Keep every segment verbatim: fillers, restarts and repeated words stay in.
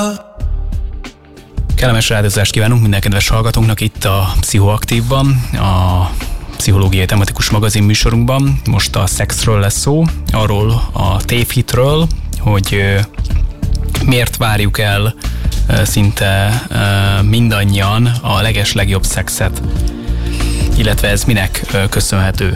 Kellemes rádozást kívánunk minden kedves hallgatónknak itt a Pszichoaktívban, a pszichológiai tematikus magazin műsorunkban. Most a szexről lesz szó, arról a tévhitről, hogy miért várjuk el szinte mindannyian a legeslegjobb szexet, illetve ez minek köszönhető.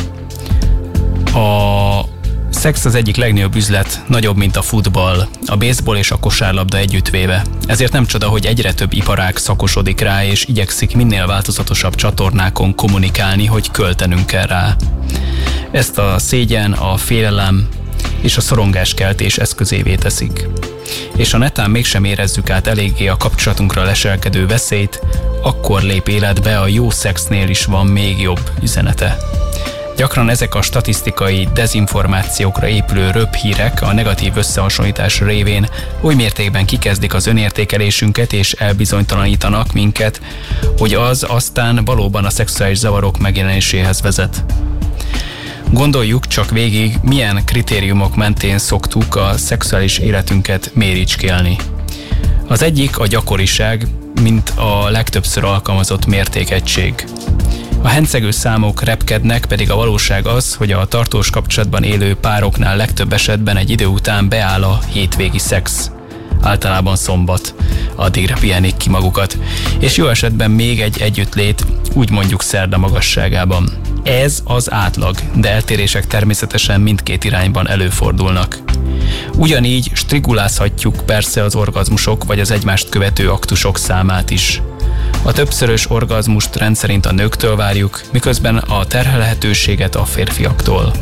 A szex az egyik legnagyobb üzlet, nagyobb, mint a futball, a baseball és a kosárlabda együttvéve. Ezért nem csoda, hogy egyre több iparág szakosodik rá, és igyekszik minél változatosabb csatornákon kommunikálni, hogy költenünk kell rá. Ezt a szégyen, a félelem és a szorongáskeltés eszközévé teszik. És ha netán mégsem érezzük át eléggé a kapcsolatunkra leselkedő veszélyt, akkor lép életbe a jó szexnél is van még jobb üzenete. Gyakran ezek a statisztikai dezinformációkra épülő röphírek a negatív összehasonlítás révén oly mértékben kikezdik az önértékelésünket és elbizonytalanítanak minket, hogy az aztán valóban a szexuális zavarok megjelenéséhez vezet. Gondoljuk csak végig, milyen kritériumok mentén szoktuk a szexuális életünket méricskélni. Az egyik a gyakoriság, mint a legtöbbször alkalmazott mértékegység. A hencegő számok repkednek, pedig a valóság az, hogy a tartós kapcsolatban élő pároknál legtöbb esetben egy idő után beáll a hétvégi szex. Általában szombat, addigra pihenik ki magukat, és jó esetben még egy együttlét, úgy mondjuk szerda magasságában. Ez az átlag, de eltérések természetesen mindkét irányban előfordulnak. Ugyanígy strigulázhatjuk persze az orgazmusok vagy az egymást követő aktusok számát is. A többszörös orgazmust rendszerint a nőktől várjuk, miközben a terhelhetőséget a férfiaktól.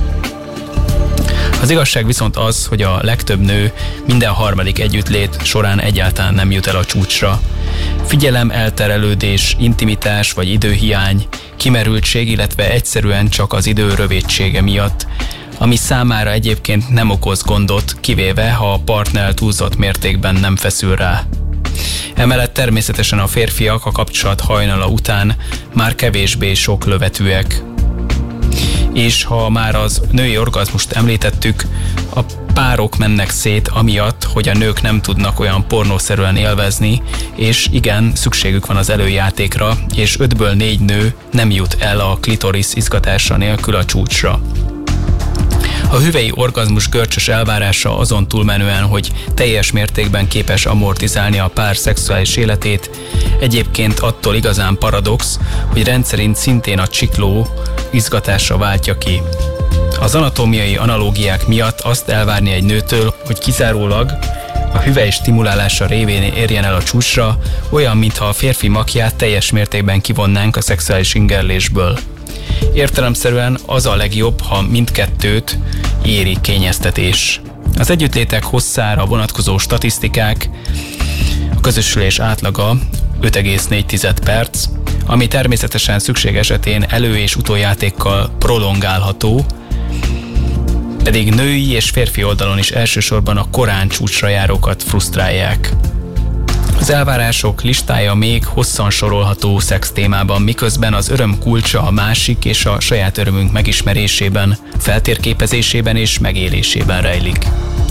Az igazság viszont az, hogy a legtöbb nő minden harmadik együttlét során egyáltalán nem jut el a csúcsra. Figyelem elterelődés, intimitás vagy időhiány, kimerültség, illetve egyszerűen csak az idő rövidsége miatt, ami számára egyébként nem okoz gondot, kivéve ha a partner túlzott mértékben nem feszül rá. Emellett természetesen a férfiak a kapcsolat hajnala után már kevésbé sok lövetűek. És ha már az női orgazmust említettük, a párok mennek szét amiatt, hogy a nők nem tudnak olyan pornószerűen élvezni, és igen, szükségük van az előjátékra, és ötből négy nő nem jut el a klitoris izgatása nélkül a csúcsra. A hüvely orgazmus görcsös elvárása azon túlmenően, hogy teljes mértékben képes amortizálni a pár szexuális életét, egyébként attól igazán paradox, hogy rendszerint szintén a csikló izgatásra váltja ki. Az anatómiai analógiák miatt azt elvárni egy nőtől, hogy kizárólag a hüvely stimulálása révén érjen el a csúcsra, olyan, mintha a férfi makját teljes mértékben kivonnánk a szexuális ingerlésből. Értelemszerűen az a legjobb, ha mindkettőt éri kényeztetés. Az együttlétek hosszára vonatkozó statisztikák, a közösülés átlaga öt egész négy perc, ami természetesen szükség esetén elő- és utójátékkal prolongálható, pedig női és férfi oldalon is elsősorban a korán csúcsra járókat frusztrálják. Az elvárások listája még hosszan sorolható szex témában, miközben az öröm kulcsa a másik és a saját örömünk megismerésében, feltérképezésében és megélésében rejlik.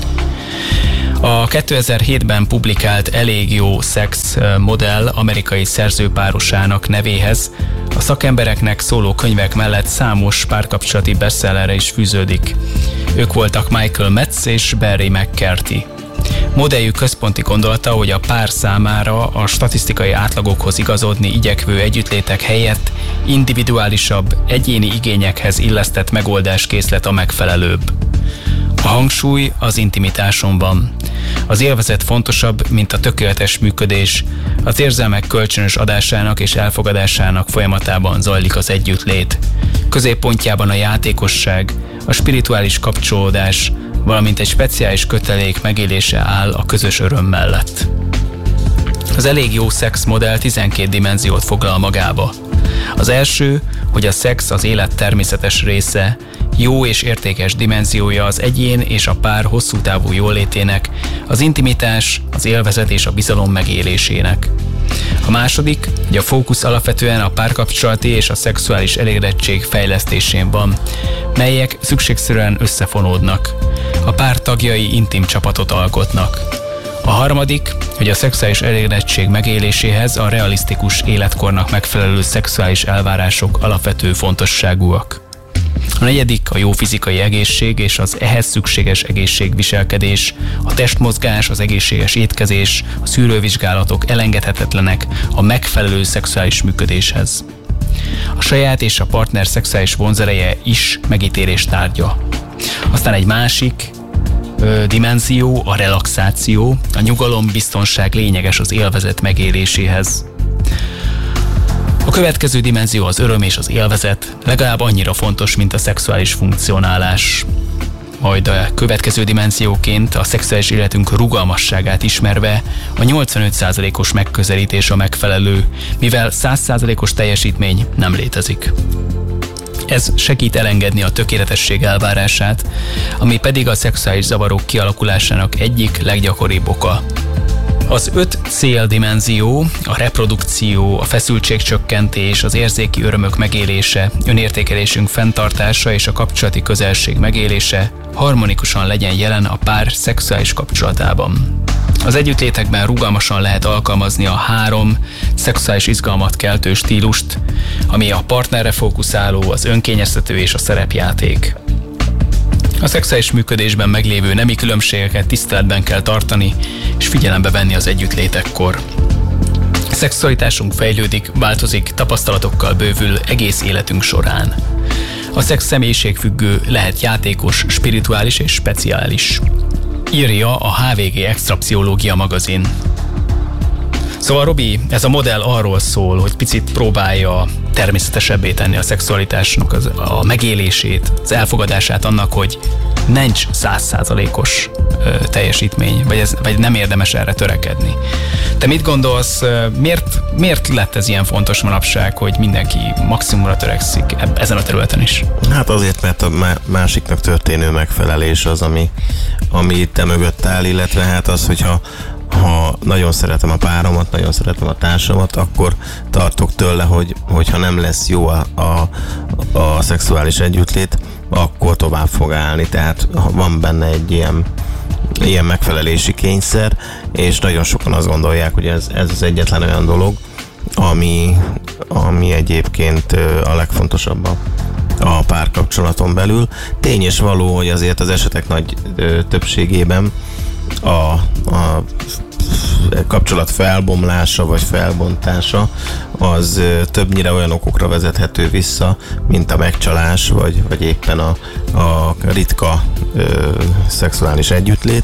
A kétezer-hétben publikált Elég jó szex modell amerikai szerzőpárosának nevéhez a szakembereknek szóló könyvek mellett számos párkapcsolati bestsellerre is fűződik. Ők voltak Michael Metz és Barry McCarthy. Modelljük központi gondolata, hogy a pár számára a statisztikai átlagokhoz igazodni igyekvő együttlétek helyett individuálisabb, egyéni igényekhez illesztett megoldáskészlet a megfelelőbb. A hangsúly az intimitáson van. Az élvezet fontosabb, mint a tökéletes működés. Az érzelmek kölcsönös adásának és elfogadásának folyamatában zajlik az együttlét. Középpontjában a játékosság, a spirituális kapcsolódás, valamint egy speciális kötelék megélése áll a közös öröm mellett. Az elég jó szex modell tizenkét dimenziót foglal magába. Az első, hogy a szex az élet természetes része, jó és értékes dimenziója az egyén és a pár hosszú távú jólétének, az intimitás, az élvezet és a bizalom megélésének. A második, hogy a fókusz alapvetően a párkapcsolati és a szexuális elégedettség fejlesztésén van, melyek szükségszerűen összefonódnak. A pár tagjai intim csapatot alkotnak. A harmadik, hogy a szexuális elégedettség megéléséhez a realisztikus életkornak megfelelő szexuális elvárások alapvető fontosságúak. A negyedik a jó fizikai egészség és az ehhez szükséges egészségviselkedés, a testmozgás, az egészséges étkezés, a szűrővizsgálatok elengedhetetlenek a megfelelő szexuális működéshez. A saját és a partner szexuális vonzereje is megítélés tárgya. Aztán egy másik ö, dimenzió, a relaxáció, a nyugalom, biztonság lényeges az élvezet megéléséhez. A következő dimenzió az öröm és az élvezet, legalább annyira fontos, mint a szexuális funkcionálás. Majd a következő dimenzióként a szexuális életünk rugalmasságát ismerve a nyolcvanöt százalékos megközelítés a megfelelő, mivel száz százalékos teljesítmény nem létezik. Ez segít elengedni a tökéletesség elvárását, ami pedig a szexuális zavarok kialakulásának egyik leggyakoribb oka. Az öt céldimenzió, a reprodukció, a feszültségcsökkentés, az érzéki örömök megélése, önértékelésünk fenntartása és a kapcsolati közelség megélése harmonikusan legyen jelen a pár szexuális kapcsolatában. Az együttlétekben rugalmasan lehet alkalmazni a három szexuális izgalmat keltő stílust, ami a partnerre fókuszáló, az önkényeztető és a szerepjáték. A szexuális működésben meglévő nemi különbségeket tiszteletben kell tartani, és figyelembe venni az együttlétekkor. A szexualitásunk fejlődik, változik, tapasztalatokkal bővül egész életünk során. A szex személyiségfüggő, lehet játékos, spirituális és speciális. Írja a há vé gé Extra Pszichológia magazin. Szóval Robi, ez a modell arról szól, hogy picit próbálja természetesebbé tenni a szexualitásnak az, a megélését, az elfogadását annak, hogy nincs száz százalékos teljesítmény, vagy, ez, vagy nem érdemes erre törekedni. Te mit gondolsz, miért, miért lett ez ilyen fontos manapság, hogy mindenki maximumra törekszik ezen a területen is? Hát azért, mert a másiknak történő megfelelés az, ami, ami itt mögött áll, illetve hát az, hogyha ha nagyon szeretem a páromat, nagyon szeretem a társamat, akkor tartok tőle, hogy, hogyha nem lesz jó a, a, a szexuális együttlét, akkor tovább fog állni. Tehát van benne egy ilyen, ilyen megfelelési kényszer, és nagyon sokan azt gondolják, hogy ez, ez az egyetlen olyan dolog, ami, ami egyébként a legfontosabb a, a párkapcsolaton belül. Tény és való, hogy azért az esetek nagy ö, többségében a, a kapcsolat felbomlása vagy felbontása az többnyire olyan okokra vezethető vissza, mint a megcsalás, vagy, vagy éppen a, a ritka ö, szexuális együttlét.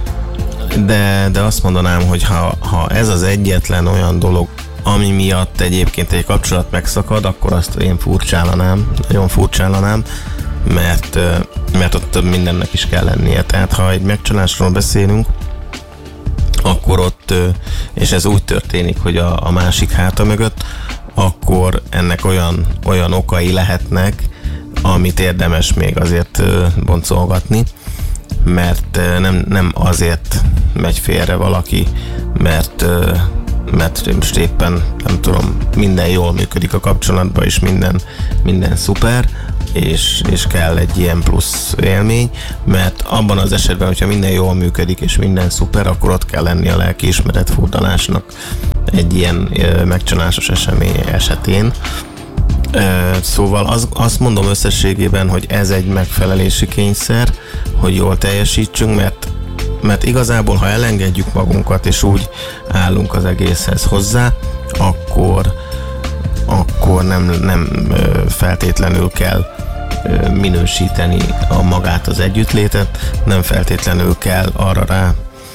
De, de azt mondanám, hogy ha, ha ez az egyetlen olyan dolog, ami miatt egyébként egy kapcsolat megszakad, akkor azt én furcsállanám, nagyon furcsállanám, mert, mert ott több mindennek is kell lennie. Tehát ha egy megcsalásról beszélünk, akkor ott, és ez úgy történik, hogy a, a másik háta mögött, akkor ennek olyan, olyan okai lehetnek, amit érdemes még azért boncolgatni, mert nem, nem azért megy félre valaki, mert, mert most éppen, nem tudom, minden jól működik a kapcsolatban, és minden, minden szuper, és, és kell egy ilyen plusz élmény, mert abban az esetben, hogyha minden jól működik, és minden szuper, akkor ott kell lenni a lelkiismeret furdalásnak egy ilyen megcsalásos esemény esetén. Szóval az, azt mondom összességében, hogy ez egy megfelelési kényszer, hogy jól teljesítsünk, mert, mert igazából, ha elengedjük magunkat, és úgy állunk az egészhez hozzá, akkor, akkor nem, nem feltétlenül kell minősíteni a magát az együttlétet, nem feltétlenül kell arra rá,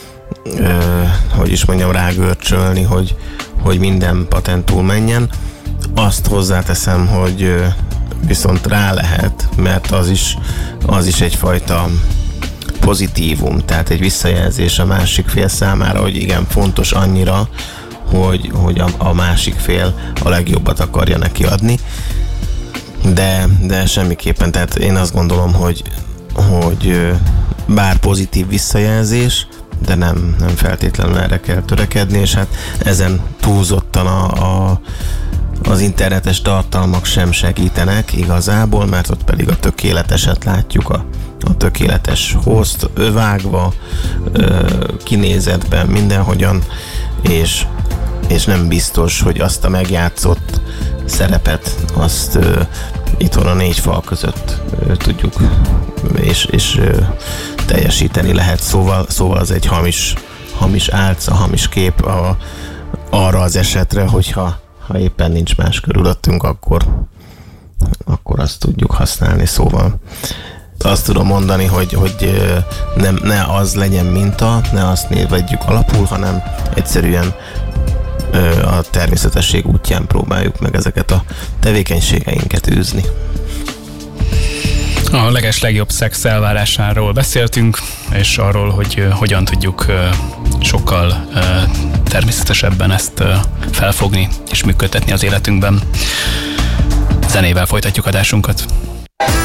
hogy is mondjam, rágörcsölni, hogy, hogy minden patentul menjen. Azt hozzáteszem, hogy viszont rá lehet, mert az is, az is egyfajta pozitívum, tehát egy visszajelzés a másik fél számára, hogy igen, fontos annyira, hogy, hogy a, a másik fél a legjobbat akarja neki adni. De, de semmiképpen, tehát én azt gondolom, hogy, hogy bár pozitív visszajelzés, de nem, nem feltétlenül erre kell törekedni, és hát ezen túlzottan a, a, az internetes tartalmak sem segítenek igazából, mert ott pedig a tökéleteset látjuk, a, a tökéletes host vágva, kinézetben, mindenhogyan, és, és nem biztos, hogy azt a megjátszott szerepet, azt ö, itthon a négy fal között ö, tudjuk és, és ö, teljesíteni lehet. Szóval, szóval az egy hamis, hamis álca, hamis kép a, arra az esetre, hogyha ha éppen nincs más körülöttünk, akkor, akkor azt tudjuk használni. Szóval azt tudom mondani, hogy, hogy nem, ne az legyen minta, ne azt vegyük alapul, hanem egyszerűen a természetesség útján próbáljuk meg ezeket a tevékenységeinket űzni. A leges legjobb szex elvárásáról beszéltünk, és arról, hogy hogyan tudjuk sokkal természetesebben ezt felfogni és működtetni az életünkben. Zenével folytatjuk adásunkat.